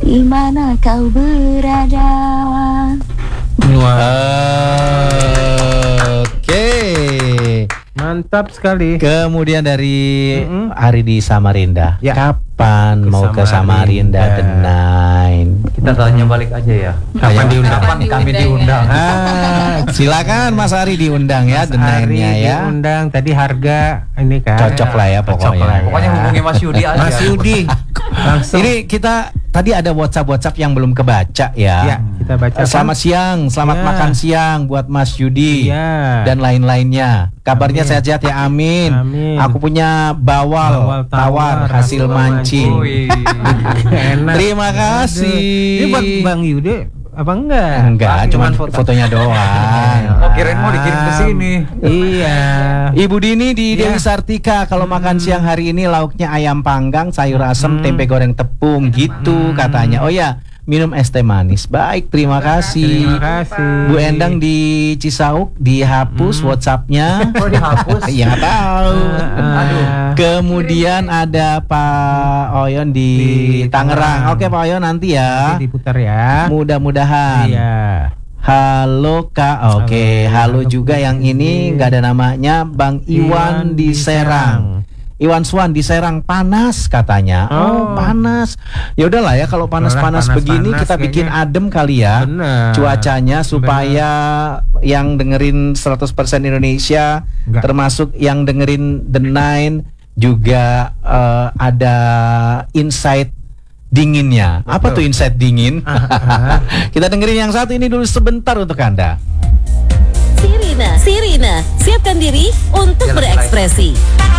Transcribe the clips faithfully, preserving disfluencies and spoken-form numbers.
di mana kau berada. Oke, mantap sekali. kemudian dari Mm-mm. Aridi Samarinda, Ya. kapan Ke mau ke Samarinda, Samarinda. The Nine? Kita tanya balik aja ya. Kapan Ayo. diundang? Kapan kami diundang? Ah, silakan Mas Ari diundang ya, Mas The Ari Nine-nya ya. diundang tadi harga ini kan. Cocok lah ya Cocok pokoknya. lah ya. Pokoknya hubungi Mas Yudi aja. Mas Yudi. Langsung. Ini kita tadi ada WhatsApp-WhatsApp yang belum kebaca ya. Ya, kita baca. Selamat siang, selamat Ya. makan siang buat Mas Yudi Iya. dan lain-lainnya. Kabarnya Amin. sehat-sehat ya, amin. Amin. Aku punya bawal, Bawal tawar, tawar, hasil hasil mancing. Wih. Enak. Terima kasih. Ini buat Bang Yudi apa enggak? Enggak, Tapi cuma cuman foto. fotonya doang. Oh, kirain mau dikirim ke sini. Iya. Ibu Dini di Ya. Dewi Sartika, kalau makan siang hari ini lauknya ayam panggang, sayur asem, Hmm. tempe goreng tepung gitu katanya. Oh ya, minum es teh manis. Baik, terima kasih. Terima kasih. Bu Endang di Cisauk dihapus WhatsApp-nya. Oh, dihapus? Ya nggak tahu. Ah. Aduh. Kemudian ada Pak Oyon di, Di Tangerang. Tangerang. Oke Pak Oyon, nanti ya. Nanti diputar ya. Mudah-mudahan. Iya. Halo Kak. Oke, halo, Halo, juga Bu yang Dini. ini nggak ada namanya, Bang Iwan, di Serang. Iwan Swan di Serang, panas katanya. Oh, Oh. panas. Ya udahlah ya, kalau panas-panas Panas-panas begini kita bikin kayaknya. adem kali ya. Benar. Cuacanya supaya yang dengerin seratus persen Indonesia, Enggak. termasuk yang dengerin The Nine juga eh, ada insight dinginnya. Apa tuh insight dingin? Kita dengerin yang satu ini dulu sebentar untuk Anda. Sirina, Sirina, siapkan diri untuk Jalan berekspresi.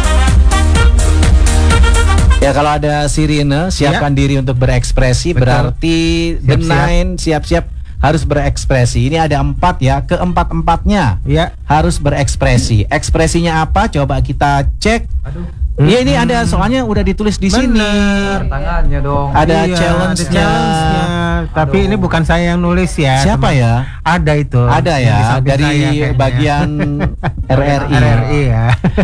Ya kalau ada sirine, siapkan diri untuk berekspresi. Betul. Berarti The Siap-siap. Nine siap-siap harus berekspresi. Ini ada empat ya, keempat-empatnya Ya. harus berekspresi. Ekspresinya apa? Coba kita cek. Aduh. Iya, ini ada soalnya udah ditulis di sini. Benar. Tangannya dong. Ada Iya, challenge-nya. ada challenge-nya. Tapi Aduh. ini bukan saya yang nulis ya. Siapa teman. ya? Ada itu. Ada Yang di ya samping dari saya kayaknya. bagian R R I. R R I ya.